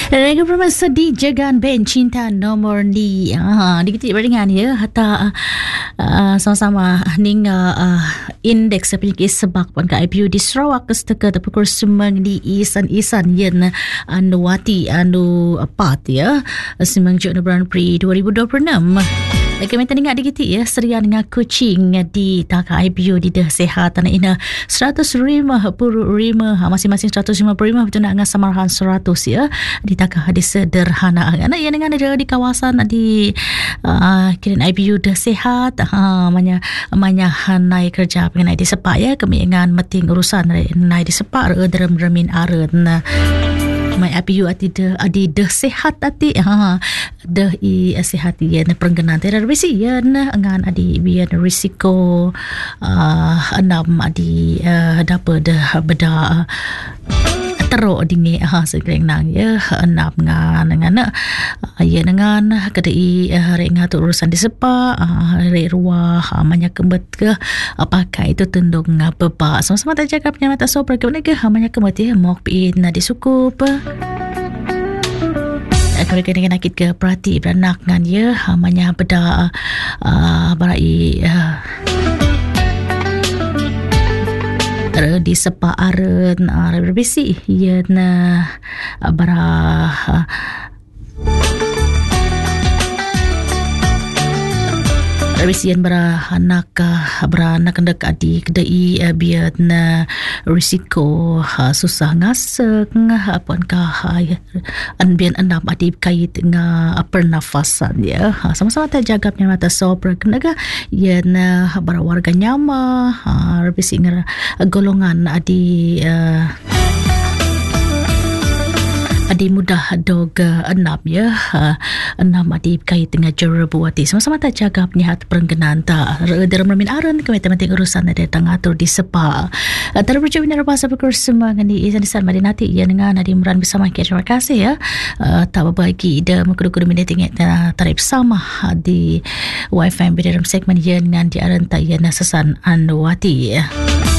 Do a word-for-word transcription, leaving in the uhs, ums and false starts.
Rega permasa di jagaan ben cinta nomor ni. Ha, dikit beringan ya hata uh, sama-sama ning uh, indeks penyakit sebak pun ka I P U di Sarawak kesteka terpukul semang di isan-isan yen anu wati anu apat ya. Semang Jun Bulan Pri dua ribu dua puluh enam. Lagi minta dengar dikit ya serian dengan kucing di taka I P U di dah sehat tanah ina seratus lima puluh lima masing-masing seratus lima puluh lima betul nak dengan samarahan seratus ya di taka hadis sederhana ana yang dengan ada di kawasan di uh, kirin I P U dah sehat ha manya manya hanai kerja pengenai di sepak ya kemiangan meting urusan nai di sepak derem remin areun mai I P U ati de adi de sehat ati ha de i sehat yen perengganan ter besi yen ngan adi bian risiko uh, enam adi uh, dapat de beda teruk dingi ha segreng nang ya enam ngan ngan uh, ya dengan kedai uh, reng ngatur urusan di sepa uh, re ruah uh, banyak kembet ke uh, pakai itu tendung uh, bebak sama-sama tak jaga punya mata so pergi ke uh, banyak kembet ya mok pin na disukup kalau kena nakit ke perhati beranak ngan ya uh, banyak beda uh, barai uh, di sepa aren uh, berbesi ya na uh, bara uh, Resian beranak beranak hendak adi kedai biar na risiko susah ngasek apankah anbian enam adi kait dengan pernafasan ya sama-sama tak jaga punya mata sopra kenaga ya na bara warga nyama rebisi golongan adi uh, adi mudah dog enam ya enam adi kait dengan jerebuati sama-sama tak jaga penyihat perengganan tak dalam remin aran kementerian urusan ada datang atur di sepa terberjaya binar bahasa berkursus di isan-isan madinati ya dengan adi meran bersama kita terima kasih ya tak berbagi ida mengkudu-kudu minit ingat tarif sama di wifi dalam segmen ya dengan di aran tak ya nasasan anwati ya